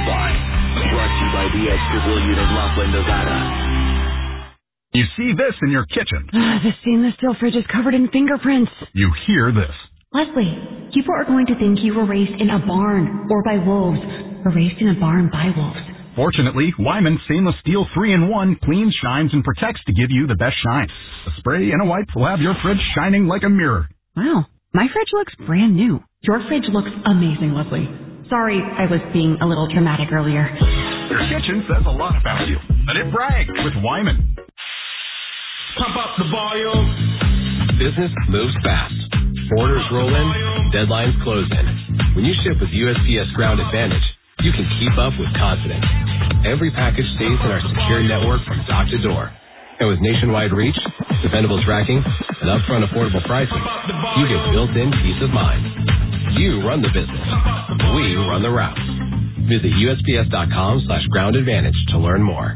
apply. Brought to you by the Extra Brilliant and Laughlin, Nevada. You see this in your kitchen. The stainless steel fridge is covered in fingerprints. You hear this. Leslie, people are going to think you were raised in a barn or by wolves, or raised in a barn by wolves. Fortunately, Wyman Stainless Steel 3-in-1 cleans, shines, and protects to give you the best shine. A spray and a wipe will have your fridge shining like a mirror. Wow, my fridge looks brand new. Your fridge looks amazing, Leslie. Sorry, I was being a little dramatic earlier. Your kitchen says a lot about you. Let it brag with Wyman. Pump up the volume. Business moves fast. Orders roll in, deadlines close in. When you ship with USPS Ground Advantage, you can keep up with confidence. Every package stays in our secure network from dock to door. And with nationwide reach, dependable tracking, and upfront affordable pricing, you get built-in peace of mind. You run the business. We run the route. Visit USPS.com/Ground Advantage to learn more.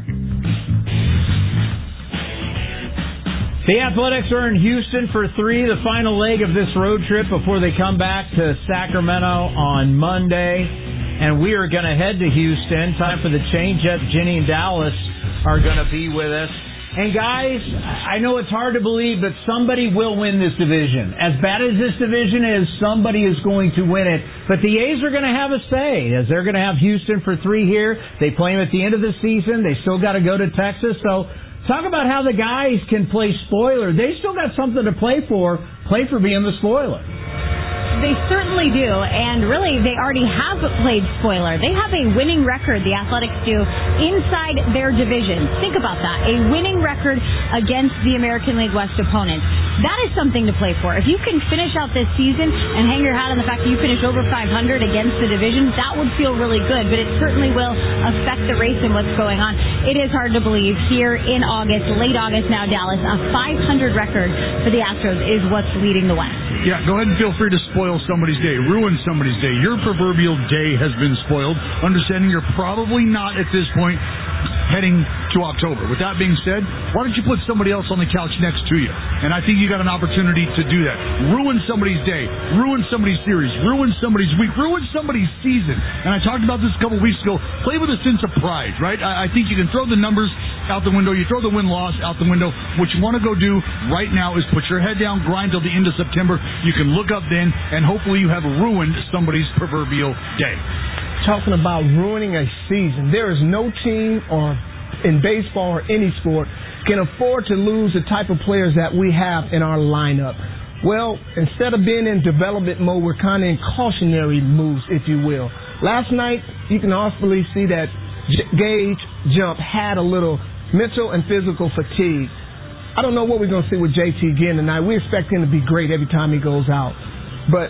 The Athletics are in Houston for 3, the final leg of this road trip before they come back to Sacramento on Monday. And we are going to head to Houston. Time for the change-up. Jenny and Dallas are going to be with us. And guys, I know it's hard to believe, but somebody will win this division. As bad as this division is, somebody is going to win it. But the A's are going to have a say, as they're going to have Houston for 3 here. They play them at the end of the season. They still got to go to Texas. So talk about how the guys can play spoiler. They still got something to play for. Play for being the spoiler. They certainly do, and really, they already have played spoiler. They have a winning record, the Athletics do, inside their division. Think about that, a winning record against the American League West opponents. That is something to play for. If you can finish out this season and hang your hat on the fact that you finish over 500 against the division, that would feel really good, but it certainly will affect the race and what's going on. It is hard to believe here in August, late August now, Dallas, a 500 record for the Astros is what's leading the West. Yeah, go ahead and feel free to spoil somebody's day, ruin somebody's day. Your proverbial day has been spoiled. Understanding you're probably not at this point heading to October. With that being said, why don't you put somebody else on the couch next to you? And I think you got an opportunity to do that. Ruin somebody's day, ruin somebody's series, ruin somebody's week, ruin somebody's season. And I talked about this a couple weeks ago. Play with a sense of pride, right? I think you can throw the numbers out the window. You throw the win-loss out the window. What you want to go do right now is put your head down, grind till the end of September. You can look up then, and hopefully you have ruined somebody's proverbial day. Talking about ruining a season, there is no team or in baseball or any sport can afford to lose the type of players that we have in our lineup. Well, instead of being in development mode, we're kind of in cautionary moves, if you will. Last night, you can honestly see that Gage Jump had a little mental and physical fatigue. I don't know what we're going to see with JT again tonight. We expect him to be great every time he goes out. But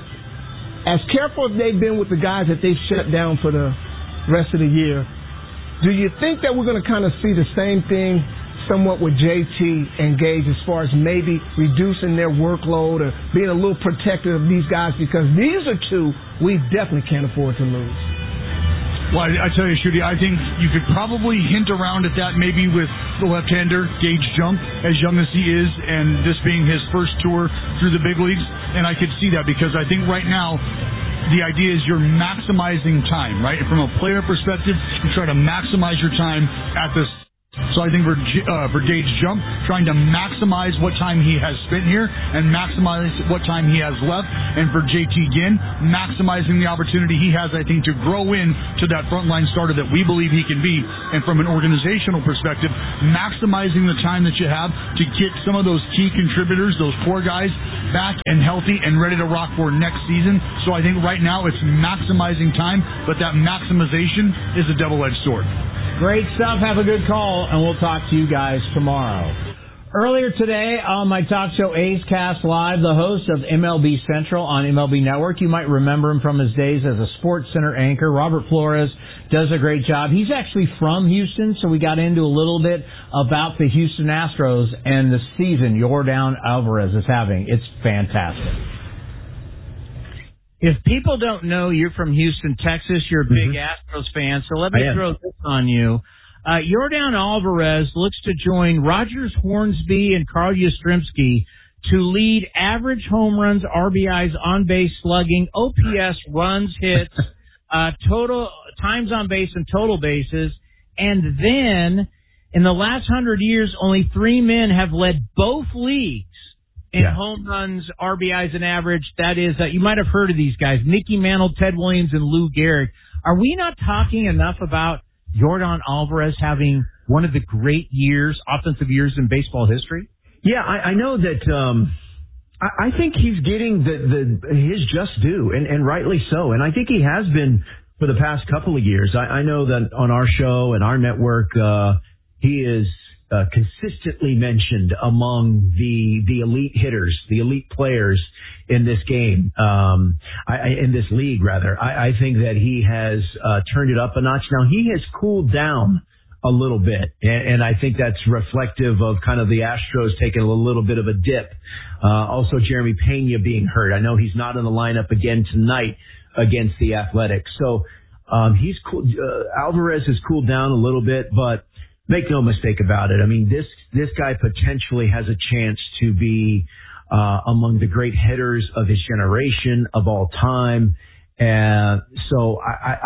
as careful as they've been with the guys that they've shut down for the rest of the year, do you think that we're going to kind of see the same thing somewhat with JT and Gage as far as maybe reducing their workload or being a little protective of these guys? Because these are two we definitely can't afford to lose. Well, I tell you, Shooty, I think you could probably hint around at that maybe with the left-hander, Gage Jump, as young as he is, and this being his first tour through the big leagues. And I could see that because I think right now the idea is you're maximizing time, right? From a player perspective, you try to maximize your time at this. So I think for Gage Jump, trying to maximize what time he has spent here and maximize what time he has left. And for JT Ginn, maximizing the opportunity he has, I think, to grow into that frontline starter that we believe he can be. And from an organizational perspective, maximizing the time that you have to get some of those key contributors, those core guys, back and healthy and ready to rock for next season. So I think right now it's maximizing time, but that maximization is a double-edged sword. Great stuff. Have a good call, and we'll talk to you guys tomorrow. Earlier today on my talk show, A's Cast Live, the host of MLB Central on MLB Network, you might remember him from his days as a Sports Center anchor. Robert Flores does a great job. He's actually from Houston, so we got into a little bit about the Houston Astros and the season Yordan Alvarez is having. It's fantastic. If people don't know you're from Houston, Texas, you're a big Astros fan, so let me throw this on you. Yordan Alvarez looks to join Rogers Hornsby and Carl Yastrzemski to lead average home runs, RBIs, on-base slugging, OPS, runs, hits, total times on base and total bases. And then in the last 100 years, only 3 men have led both leagues in home runs, RBIs, and average. That is, you might have heard of these guys, Mickey Mantle, Ted Williams, and Lou Gehrig. Are we not talking enough about Yordan Alvarez having one of the great offensive years in baseball history? Yeah, I know that. I think he's getting his just due, and rightly so. And I think he has been for the past couple of years. I know that on our show and our network, he is consistently mentioned among the elite hitters, the elite players in this game, in this league, rather. I think that he has turned it up a notch. Now, he has cooled down a little bit, and I think that's reflective of kind of the Astros taking a little bit of a dip. Also, Jeremy Pena being hurt. I know he's not in the lineup again tonight against the Athletics. So he's cool. Alvarez has cooled down a little bit, but make no mistake about it. I mean, this guy potentially has a chance to be among the great hitters of his generation, of all time. And so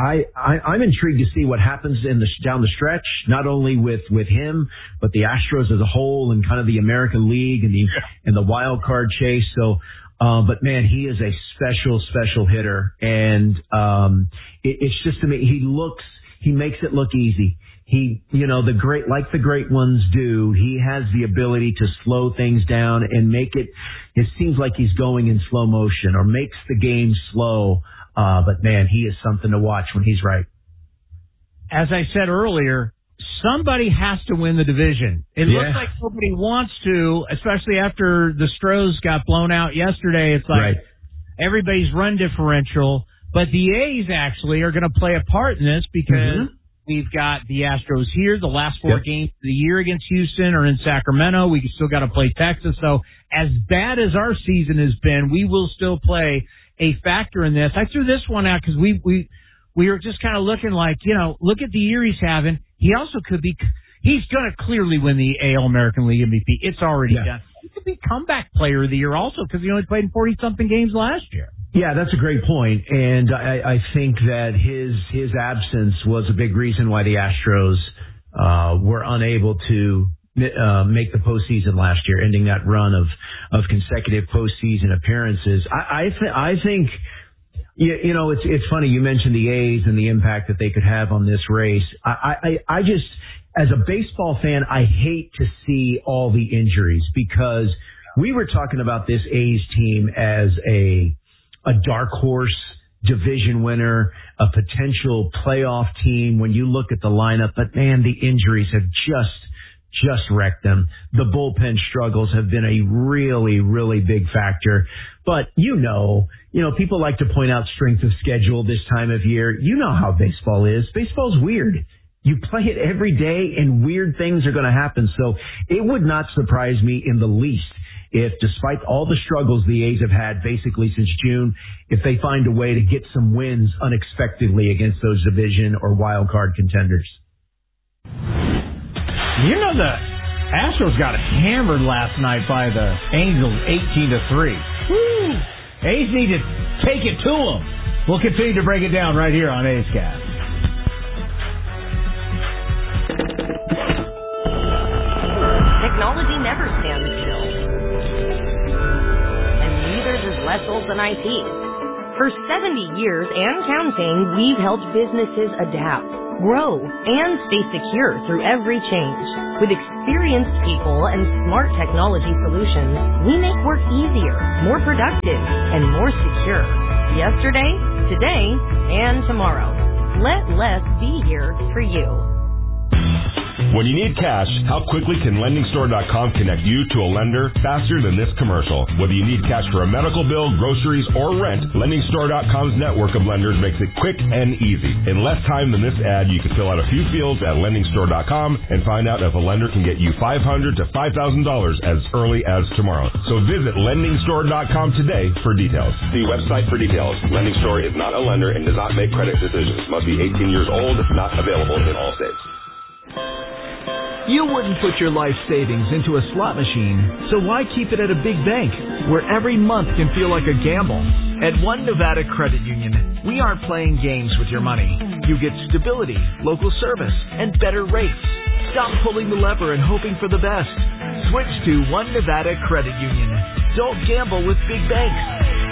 I'm intrigued to see what happens down the stretch, not only with him, but the Astros as a whole and kind of the American League and the wild card chase. So, but man, he is a special hitter. And, it's just to me, he makes it look easy. The great ones do, he has the ability to slow things down and make it seems like he's going in slow motion or makes the game slow. But man, he is something to watch when he's right. As I said earlier, somebody has to win the division. It looks like nobody wants to, especially after the Stros got blown out yesterday. It's like everybody's run differential, but the A's actually are going to play a part in this because we've got the Astros here. The last 4 games of the year against Houston are in Sacramento. We still got to play Texas. So as bad as our season has been, we will still play a factor in this. I threw this one out because we were just kind of looking like, look at the year he's having. He also could be, he's going to clearly win the AL American League MVP. It's already done. He could be comeback player of the year also because he only played in 40-something games last year. Yeah, that's a great point. And I think that his absence was a big reason why the Astros were unable to make the postseason last year, ending that run of consecutive postseason appearances. I think, it's funny you mentioned the A's and the impact that they could have on this race. I just, as a baseball fan, I hate to see all the injuries because we were talking about this A's team as a dark horse division winner, a potential playoff team when you look at the lineup, but man, the injuries have just wrecked them. The bullpen struggles have been a really, really big factor. But people like to point out strength of schedule this time of year. You know how baseball is. Baseball's weird. You play it every day and weird things are going to happen. So it would not surprise me in the least if, despite all the struggles the A's have had basically since June, if they find a way to get some wins unexpectedly against those division or wild card contenders. The Astros got hammered last night by the Angels 18-3. Woo! A's need to take it to them. We'll continue to break it down right here on A's Cast. Technology never stands still. And neither does less old than IT. For 70 years and counting, we've helped businesses adapt, grow, and stay secure through every change. With experienced people and smart technology solutions, we make work easier, more productive, and more secure. Yesterday, today, and tomorrow. Let less be here for you. When you need cash, how quickly can LendingStore.com connect you to a lender faster than this commercial? Whether you need cash for a medical bill, groceries, or rent, LendingStore.com's network of lenders makes it quick and easy. In less time than this ad, you can fill out a few fields at LendingStore.com and find out if a lender can get you $500 to $5,000 as early as tomorrow. So visit LendingStore.com today for details. See website for details. Lending Store is not a lender and does not make credit decisions. Must be 18 years old. Not available in all states. You wouldn't put your life savings into a slot machine, so why keep it at a big bank where every month can feel like a gamble? At One Nevada Credit Union, we aren't playing games with your money. You get stability, local service, and better rates. Stop pulling the lever and hoping for the best. Switch to One Nevada Credit Union. Don't gamble with big banks.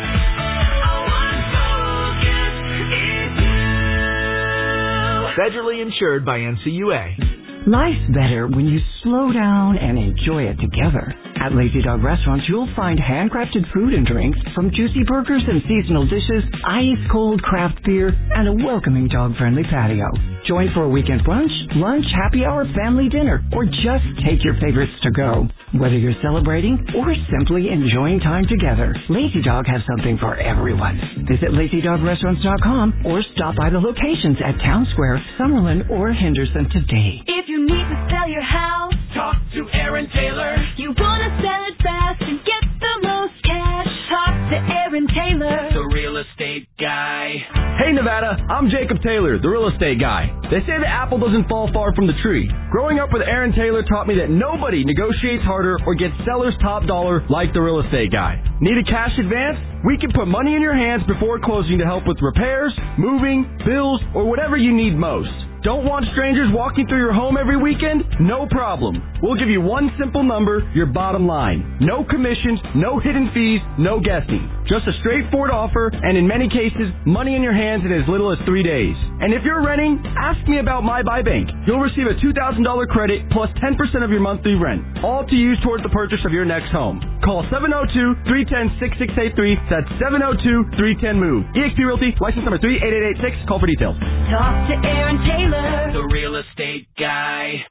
Federally insured by NCUA. Life's better when you slow down and enjoy it together. At Lazy Dog Restaurants, you'll find handcrafted food and drinks, from juicy burgers and seasonal dishes, ice-cold craft beer, and a welcoming dog-friendly patio. Join for a weekend brunch, lunch, happy hour, family dinner, or just take your favorites to go. Whether you're celebrating or simply enjoying time together, Lazy Dog has something for everyone. Visit LazyDogRestaurants.com or stop by the locations at Town Square, Summerlin, or Henderson today. If you need to sell your house, talk to Aaron Taylor. You want to sell it fast and get the most cash, talk to Aaron Taylor, the real estate guy. Hey Nevada, I'm Jacob Taylor, the real estate guy. They say the apple doesn't fall far from the tree. Growing up with Aaron Taylor taught me that nobody negotiates harder or gets seller's top dollar like the real estate guy. Need a cash advance? We can put money in your hands before closing to help with repairs, moving, bills, or whatever you need most. Don't want strangers walking through your home every weekend? No problem. We'll give you one simple number, your bottom line. No commissions, no hidden fees, no guessing. Just a straightforward offer, and in many cases, money in your hands in as little as 3 days. And if you're renting, ask me about My Buy Bank. You'll receive a $2,000 credit plus 10% of your monthly rent, all to use towards the purchase of your next home. Call 702-310-6683. That's 702-310-MOVE. eXp Realty, license number 38886. Call for details. talk to Aaron Taylor, the real estate guy.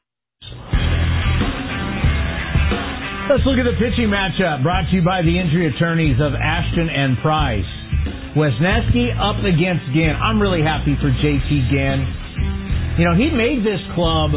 Let's look at the pitching matchup brought to you by the injury attorneys of Ashton and Price. Wesneski up against Ginn. I'm really happy for JT Ginn. You know, he made this club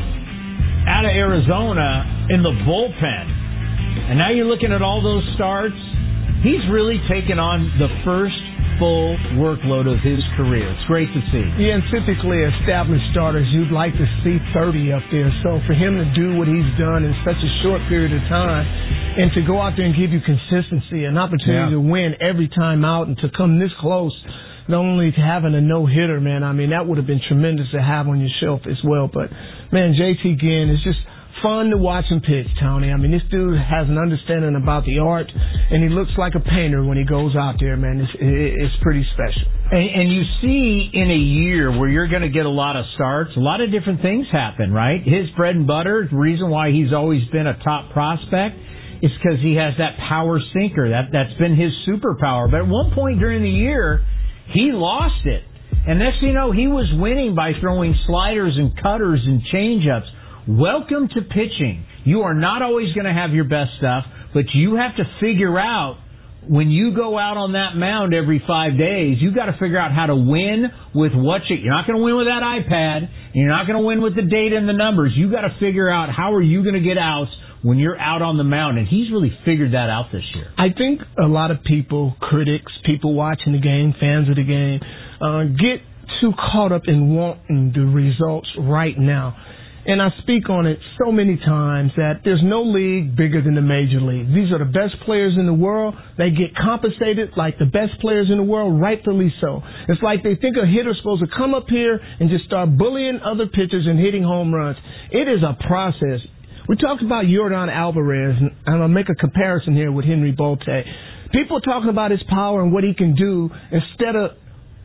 out of Arizona in the bullpen. And now you're looking at all those starts. He's really taken on the first full workload of his career. It's great to see. Yeah, and typically established starters, you'd like to see 30 up there. So for him to do what he's done in such a short period of time and to go out there and give you consistency, an opportunity to win every time out and to come this close, not only to having a no-hitter, man, I mean, that would have been tremendous to have on your shelf as well. But, man, JT Ginn is just fun to watch him pitch, Tony. I mean, this dude has an understanding about the art, and he looks like a painter when he goes out there, man. It's pretty special. And you see in a year where you're going to get a lot of starts, a lot of different things happen, right? His bread and butter, the reason why he's always been a top prospect is because he has that power sinker. That's been his superpower. But at one point during the year, he lost it. And next thing you know, he was winning by throwing sliders and cutters and changeups. Welcome to pitching. You are not always going to have your best stuff, but you have to figure out when you go out on that mound every 5 days, you've got to figure out how to win with what you're not going to win with that iPad, and you're not going to win with the data and the numbers. You've got to figure out how are you going to get outs when you're out on the mound, and he's really figured that out this year. I think a lot of people, critics, people watching the game, fans of the game, get too caught up in wanting the results right now. And I speak on it so many times that there's no league bigger than the major league. These are the best players in the world. They get compensated like the best players in the world, rightfully so. It's like they think a hitter's supposed to come up here and just start bullying other pitchers and hitting home runs. It is a process. We talked about Yordan Alvarez, and I'll make a comparison here with Henry Bolte. People are talking about his power and what he can do instead of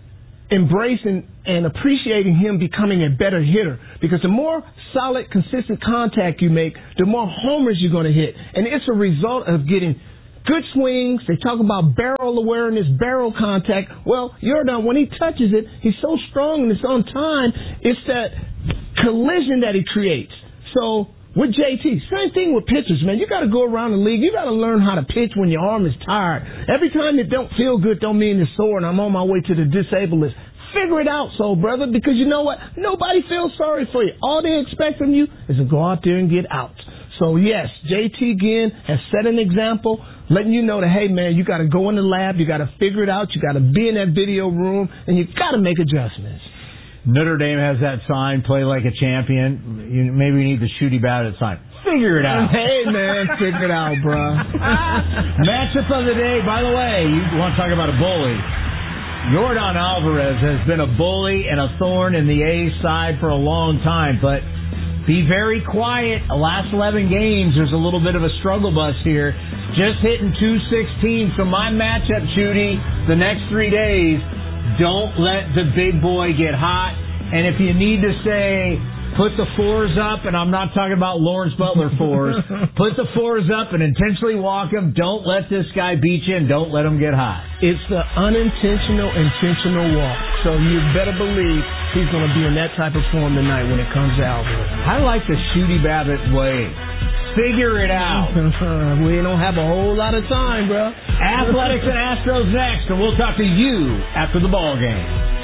embracing and appreciating him becoming a better hitter, because the more solid, consistent contact you make, the more homers you're going to hit. And it's a result of getting good swings. They talk about barrel awareness, barrel contact. Well, Yordan, when he touches it, he's so strong and it's on time. It's that collision that he creates. So with JT, same thing with pitchers, man. You got to go around the league. You got to learn how to pitch when your arm is tired. Every time it don't feel good don't mean it's sore and I'm on my way to the disabled list. Figure it out, soul brother, because you know what? Nobody feels sorry for you. All they expect from you is to go out there and get out. So, yes, JT Ginn has set an example, letting you know that, hey, man, you got to go in the lab, you got to figure it out, you got to be in that video room, and you got to make adjustments. Notre Dame has that sign, play like a champion. Maybe we need the Shooty Babbitt sign. Figure it out. Hey, man, figure it out, bro. Matchup of the day, by the way, you want to talk about a bully. Yordan Alvarez has been a bully and a thorn in the A's side for a long time, but be very quiet. The last 11 games, there's a little bit of a struggle bus here. Just hitting .216. So my matchup, Judy, the next 3 days, don't let the big boy get hot. And if you need to say, put the 4s up, and I'm not talking about Lawrence Butler 4s, put the 4s up and intentionally walk him. Don't let this guy beat you, and don't let him get hot. It's the unintentional, intentional walk. So you better believe he's going to be in that type of form tonight when it comes to Alvarez. I like the Shooty Babbitt way. Figure it out. We don't have a whole lot of time, bro. Athletics and Astros next, and we'll talk to you after the ball game.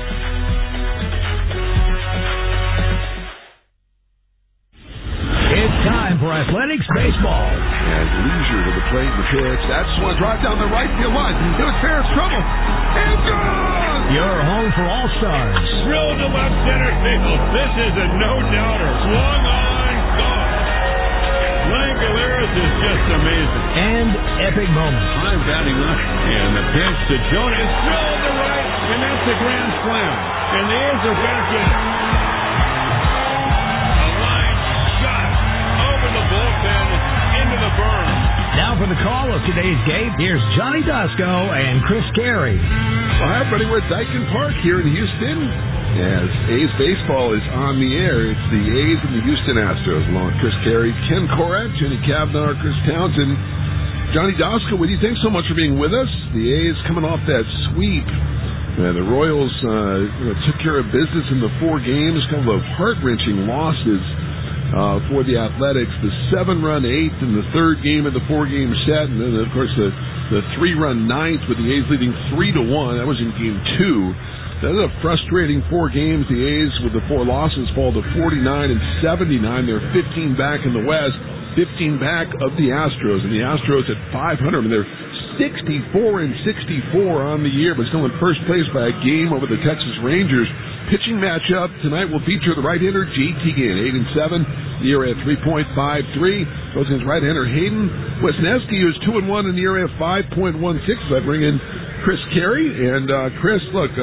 It's time for Athletics Baseball. And leisure to the plate, the pitch. That's one drive down the right field line. It was fair, it's trouble. And gone! Your home for All-Stars. Drilled to left center field. This is a no-doubter. Swung on, gone. Langoliers is just amazing. And epic moments. I'm batting up. And the pitch to Jonas. Drilled to right. And that's a grand slam. And the A's are back in it. Bullpen into the berm. Now for the call of today's game, here's Johnny Dasco and Chris Carey. Well, hi, everybody. We're at Daikin Park here in Houston. As A's baseball is on the air, it's the A's and the Houston Astros, along with Chris Carey, Ken Korat, Jenny Kavanaugh, Chris Townsend. Johnny Dasco, what do you think so much for being with us? The A's coming off that sweep. The Royals took care of business in the 4 games, a couple of heart-wrenching losses for the Athletics, the 7-run 8th in the 3rd game of the 4-game set, and then, of course, the 3-run 9th with the A's leading 3-1. That was in Game 2. That is a frustrating 4 games. The A's, with the 4 losses, fall to 49 and 79. They're 15 back in the West, 15 back of the Astros, and the Astros at 500. And they're 64 and 64 on the year, but still in first place by a game over the Texas Rangers. Pitching matchup tonight will feature the right-hander JT Ginn, 8-7, the ERA at 3.53. Goes against right-hander Hayden Wesneski, who's 2-1 in the ERA at 5.16. So I bring in Chris Carey. And Chris, look,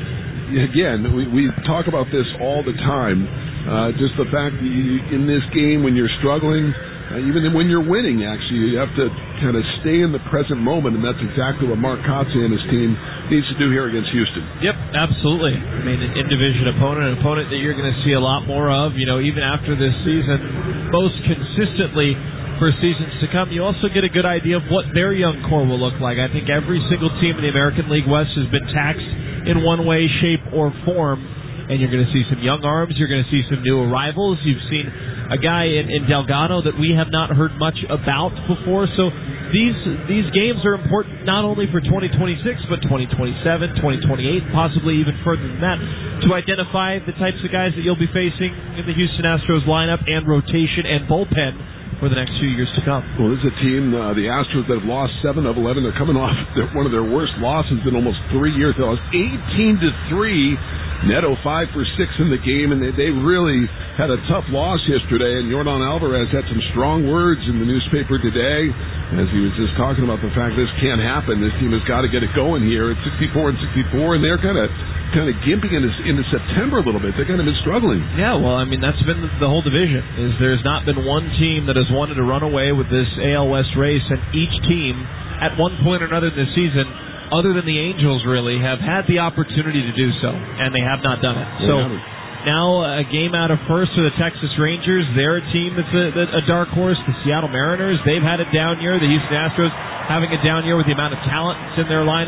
again, we talk about this all the time. Just the fact that in this game, when you're struggling, even when you're winning, actually, you have to kind of stay in the present moment, and that's exactly what Mark Kotsay and his team needs to do here against Houston. Yep, absolutely. I mean, an in-division opponent, an opponent that you're going to see a lot more of, even after this season, most consistently for seasons to come. You also get a good idea of what their young core will look like. I think every single team in the American League West has been taxed in one way, shape, or form. And you're going to see some young arms. You're going to see some new arrivals. You've seen a guy in Delgado that we have not heard much about before. So these games are important not only for 2026, but 2027, 2028, possibly even further than that, to identify the types of guys that you'll be facing in the Houston Astros lineup and rotation and bullpen for the next few years to come. Well, this is a team, the Astros, that have lost 7 of 11. They're coming off one of their worst losses in almost 3 years. They lost 18-3. Neto 5 for 6 in the game, and they really had a tough loss yesterday. And Yordan Alvarez had some strong words in the newspaper today as he was just talking about the fact this can't happen. This team has got to get it going here. It's 64 and 64, and they're kind of gimping into September a little bit. They've kind of been struggling. Yeah, well, I mean, that's been the whole division. Is there's not been one team that has wanted to run away with this AL West race, and each team at one point or another this season, other than the Angels, really, have had the opportunity to do so, and they have not done it. So now a game out of first for the Texas Rangers. They're a team that's a dark horse. The Seattle Mariners, they've had a down year. The Houston Astros having a down year with the amount of talent that's in their lineup.